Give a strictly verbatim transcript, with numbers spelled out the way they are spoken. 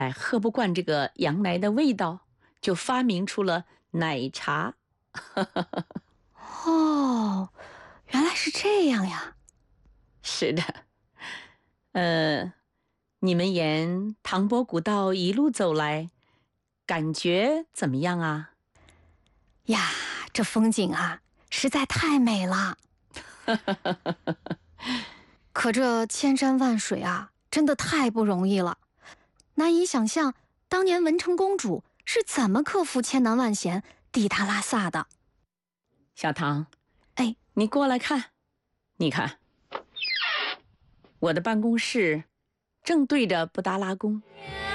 哎，喝不惯这个羊奶的味道，就发明出了奶茶。 哦，原来是这样呀！ 是的，呃，你们沿唐伯古道一路走来，感觉怎么样啊？ 呀，这风景啊，实在太美了。可这千山万水啊，真的太不容易了。难以想象当年文成公主是怎么克服千难万险抵达拉萨的。 小唐， 哎， 你过来看，你看，我的办公室正对着布达拉宫。